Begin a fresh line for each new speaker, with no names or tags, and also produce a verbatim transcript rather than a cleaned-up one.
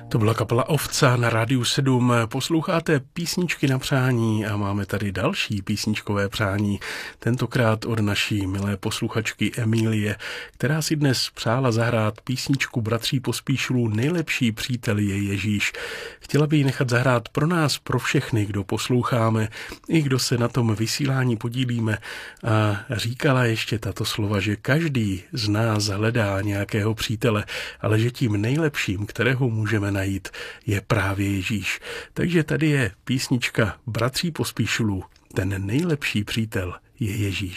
To byla kapela Ovca na Rádiu sedm. Posloucháte písničky na přání a máme tady další písničkové přání. Tentokrát od naší milé posluchačky Emílie, která si dnes přála zahrát písničku bratří Pospíšilů Nejlepší přítel je Ježíš. Chtěla by ji nechat zahrát pro nás, pro všechny, kdo posloucháme, i kdo se na tom vysílání podílíme. A říkala ještě tato slova, že každý z nás hledá nějakého přítele, ale že tím nejlepším, kterého můžeme najít, je právě Ježíš. Takže tady je písnička bratří Pospíšilů. Ten nejlepší přítel je Ježíš.